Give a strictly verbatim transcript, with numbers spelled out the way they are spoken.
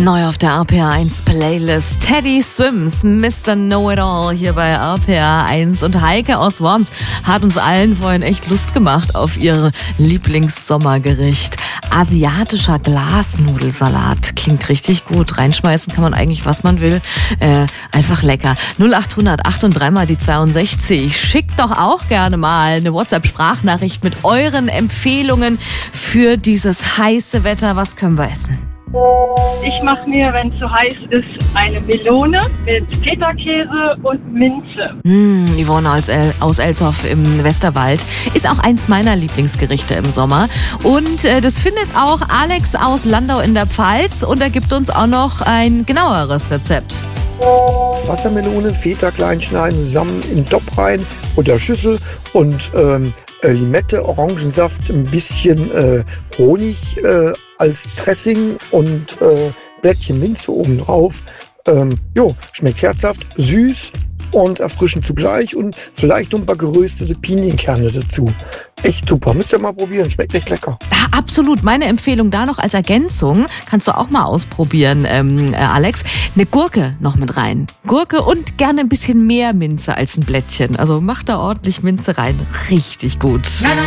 Neu auf der R P R eins Playlist. Teddy Swims, Mister Know-It-All hier bei R P R eins. Und Heike aus Worms hat uns allen vorhin echt Lust gemacht auf ihr Lieblingssommergericht. Asiatischer Glasnudelsalat. Klingt richtig gut. Reinschmeißen kann man eigentlich, was man will. Äh, einfach lecker. null acht hundert acht und drei mal die zweiundsechzig. Schickt doch auch gerne mal eine WhatsApp-Sprachnachricht mit euren Empfehlungen für dieses heiße Wetter. Was können wir essen? Ich mache mir, wenn es so heiß ist, eine Melone mit Feta-Käse und Minze. Mmh, Yvonne aus, El- aus Elshoff im Westerwald ist auch eins meiner Lieblingsgerichte im Sommer. Und äh, das findet auch Alex aus Landau in der Pfalz und er gibt uns auch noch ein genaueres Rezept. Wassermelone, Feta klein schneiden, zusammen in den Topf rein oder Schüssel und ähm, Limette, Orangensaft, ein bisschen äh, Honig äh, als Dressing und äh, Blättchen Minze oben drauf. Ähm, jo, schmeckt herzhaft, süß und erfrischend zugleich und vielleicht noch ein paar geröstete Pinienkerne dazu. Echt super, müsst ihr mal probieren, schmeckt echt lecker. Ja, absolut. Meine Empfehlung da noch als Ergänzung, kannst du auch mal ausprobieren, ähm, äh, Alex, eine Gurke noch mit rein. Gurke und gerne ein bisschen mehr Minze als ein Blättchen. Also mach da ordentlich Minze rein. Richtig gut.